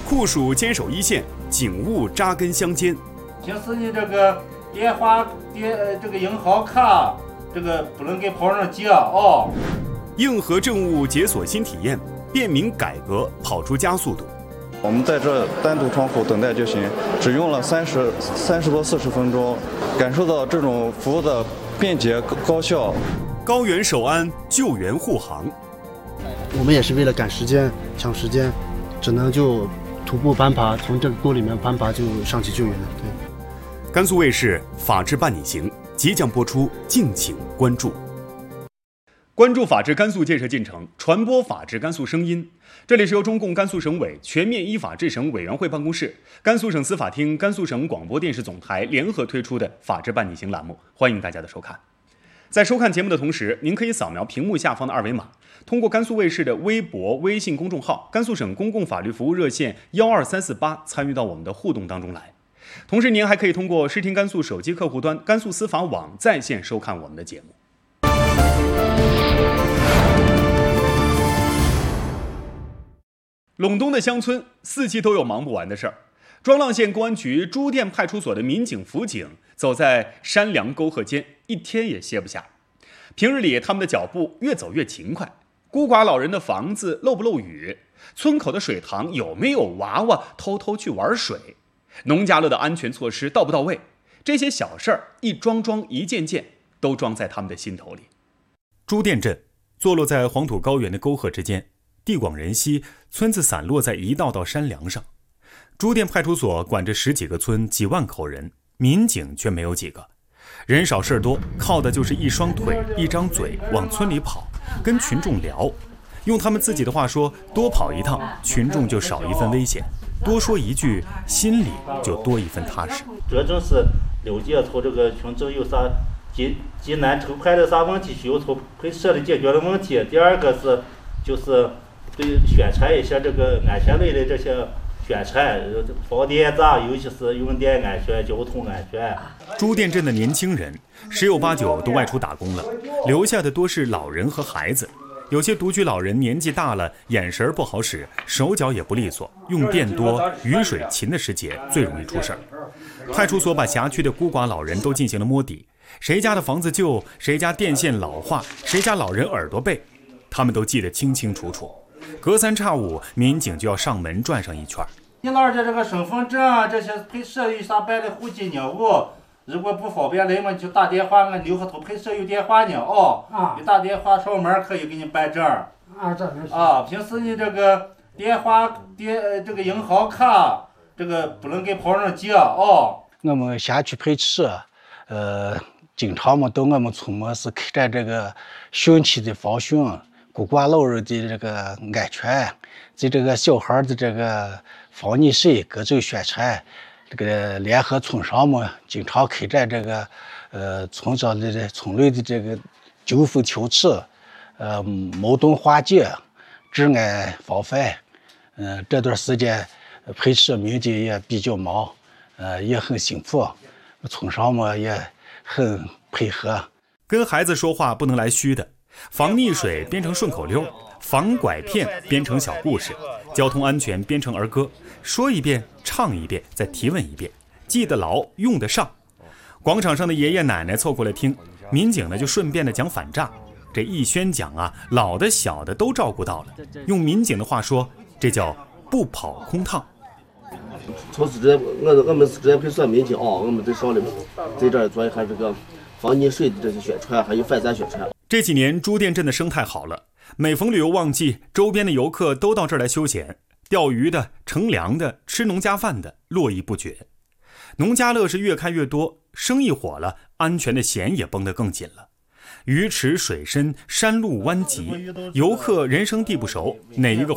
酷暑坚守一线，警务扎根乡间。 平时你这个电话这个银行卡这个不能给跑上接哦。 硬核政务解锁新体验，便民改革跑出加速度。 我们在这单独窗口等待就行，只用了30多40分钟，感受到这种服务的便捷高效。 高原守安，救援护航。 我们也是为了赶时间、抢时间，只能就徒步攀爬，从这个沟里面攀爬就上去救援。对。 甘肃卫视《法治伴你行》即将播出，敬请关注。关注法治甘肃建设进程，传播法治甘肃声音。这里是由中共甘肃省委全面依法治省委员会办公室、甘肃省司法厅、甘肃省广播电视总台联合推出的《法治伴你行》栏目，欢迎大家的收看。在收看节目的同时，您可以扫描屏幕下方的二维码，通过甘肃卫视的微博、微信公众号、甘肃省公共法律服务热线12348参与到我们的互动当中来。同时，您还可以通过视听甘肃手机客户端、甘肃司法网在线收看我们的节目。陇东的乡村四季都有忙不完的事儿。庄浪县公安局朱店派出所的民警辅警走在山梁沟壑间，一天也歇不下。平日里他们的脚步越走越勤快，孤寡老人的房子漏不漏雨，村口的水塘有没有娃娃偷偷去玩水，农家乐的安全措施到不到位，这些小事儿一桩桩一件件都装在他们的心头里。朱店镇坐落在黄土高原的沟壑之间，地广人稀，村子散落在一道道山梁上。朱店派出所管着10几个村，几万口人，民警却没有几个。人少事多，靠的就是一双腿一张嘴往村里跑，跟群众聊。用他们自己的话说，多跑一趟，群众就少一份危险，多说一句，心里就多一份踏实。 这正是了解出这个群众有啥急难愁快的啥问题需要从会社里解决的问题。第二个是就是对宣传一下这个安全类的这些宣传，防电站，尤其是用电安全、交通安全。 朱店镇的年轻人10有8九都外出打工了，留下的多是老人和孩子。有些独居老人年纪大了，眼神不好使，手脚也不利索，用电多、雨水勤的时节最容易出事儿。派出所把辖区的孤寡老人都进行了摸底，谁家的房子旧，谁家电线老化，谁家老人耳朵背，他们都记得清清楚楚。隔3差5，民警就要上门转上一圈。 你老的这个身份证啊，这些配社有啥办的户籍任务，如果不方便来嘛，就打电话，俺刘河头配社有电话呢你打电话上门可以给你办证平时你这个电话这个银行卡这个不能给跑上接我们辖区配置经常到我们村是开展这个汛期的防汛，孤寡老人的这个安全，在这个小孩的这个防溺水各种宣传。这个联合村上们经常开展这个村长的村内的这个纠纷调解，矛盾化解，治安防范。这段时间配置民警也比较忙，也很辛苦，村上们也很配合。 跟孩子说话不能来虚的，防溺水编成顺口溜，防拐骗编成小故事，交通安全编成儿歌，说一遍唱一遍再提问一遍，记得牢用得上。广场上的爷爷奶奶凑过来听，民警呢就顺便的讲反诈。这一宣讲啊，老的小的都照顾到了。用民警的话说，这叫不跑空趟。 从是这我们是这配所民警我们在上里面在这儿做一下这个防溺水的这些宣传，还有反诈宣传。 这几年朱店镇的生态好了，每逢旅游旺季，周边的游客都到这儿来休闲，钓鱼的、乘凉的、吃农家饭的络绎不绝。农家乐是越开越多，生意火了，安全的弦也绷得更紧了。鱼池水深，山路弯急，游客人生地不熟，哪一个